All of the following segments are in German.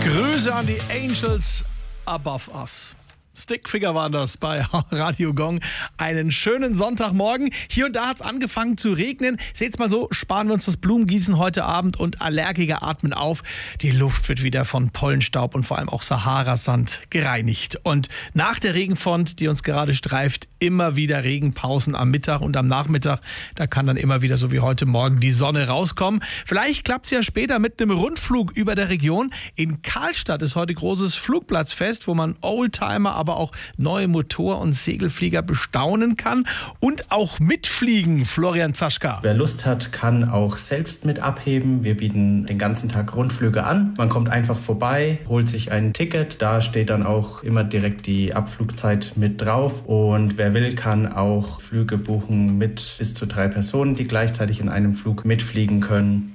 Grüße an die Angels above us. Stickfigure waren das bei Radio Gong. Einen schönen Sonntagmorgen. Hier und da hat es angefangen zu regnen. Seht's mal so, sparen wir uns das Blumengießen heute Abend und Allergiker atmen auf. Die Luft wird wieder von Pollenstaub und vor allem auch Saharasand gereinigt. Und nach der Regenfront, die uns gerade streift, immer wieder Regenpausen am Mittag und am Nachmittag. Da kann dann immer wieder, so wie heute Morgen, die Sonne rauskommen. Vielleicht klappt es ja später mit einem Rundflug über der Region. In Karlstadt ist heute großes Flugplatzfest, wo man Oldtimer, aber auch neue Motor- und Segelflieger bestaunen kann und auch mitfliegen, Florian Zaschka. Wer Lust hat, kann auch selbst mit abheben. Wir bieten den ganzen Tag Rundflüge an. Man kommt einfach vorbei, holt sich ein Ticket. Da steht dann auch immer direkt die Abflugzeit mit drauf. Und wer will, kann auch Flüge buchen mit bis zu 3 Personen, die gleichzeitig in einem Flug mitfliegen können.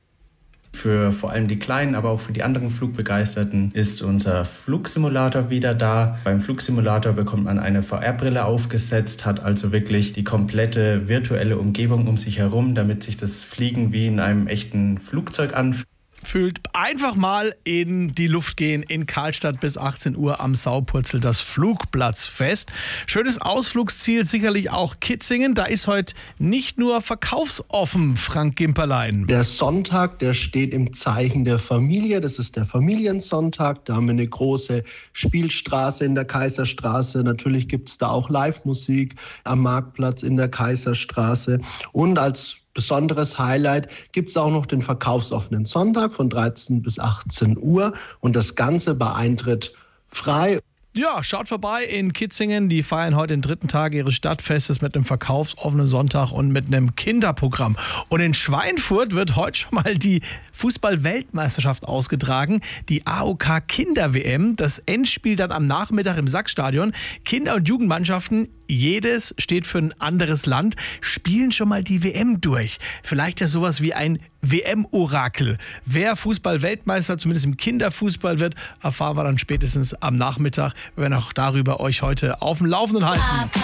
Für vor allem die Kleinen, aber auch für die anderen Flugbegeisterten ist unser Flugsimulator wieder da. Beim Flugsimulator bekommt man eine VR-Brille aufgesetzt, hat also wirklich die komplette virtuelle Umgebung um sich herum, damit sich das Fliegen wie in einem echten Flugzeug anfühlt. Einfach mal in die Luft gehen in Karlstadt bis 18 Uhr am Saupurzel, das Flugplatzfest. Schönes Ausflugsziel sicherlich auch Kitzingen. Da ist heute nicht nur verkaufsoffen, Frank Gimperlein. Der Sonntag, der steht im Zeichen der Familie. Das ist der Familiensonntag. Da haben wir eine große Spielstraße in der Kaiserstraße. Natürlich gibt es da auch Live-Musik am Marktplatz in der Kaiserstraße. Und als besonderes Highlight gibt es auch noch den verkaufsoffenen Sonntag von 13 bis 18 Uhr und das Ganze bei Eintritt frei. Ja, schaut vorbei in Kitzingen. Die feiern heute den 3. Tag ihres Stadtfestes mit einem verkaufsoffenen Sonntag und mit einem Kinderprogramm. Und in Schweinfurt wird heute schon mal die Fußball-Weltmeisterschaft ausgetragen. Die AOK Kinder-WM. Das Endspiel dann am Nachmittag im Sackstadion. Kinder- und Jugendmannschaften, jedes steht für ein anderes Land, spielen schon mal die WM durch. Vielleicht ja sowas wie ein WM-Orakel. Wer Fußball-Weltmeister, zumindest im Kinderfußball wird, erfahren wir dann spätestens am Nachmittag. Wir werden auch darüber euch heute auf dem Laufenden halten.